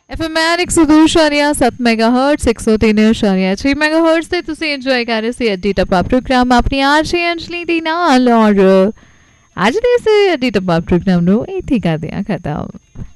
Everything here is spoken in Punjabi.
एफएमआर 102.7 मेगाहर्ट्ज़ 103.6 मेगाहर्ट्ज़ ਤੇ ਤੁਸੀਂ ਇੰਜੋਏ ਕਰ ਰਹੇ ਸੀ ਅੱਡੀ ਟੱਪਾ ਪ੍ਰੋਗਰਾਮ ਆਪਣੀ ਆਰਜੇ ਅੰਜਲੀ ਦੇ ਨਾਲ ਔਰ ਅੱਜ ਦੇ ਇਸ ਅੱਡੀ ਟੱਪਾ ਪ੍ਰੋਗਰਾਮ ਨੂੰ ਇੱਥੇ ਕਰਦੇ ਹਾਂ ਖਤਮ।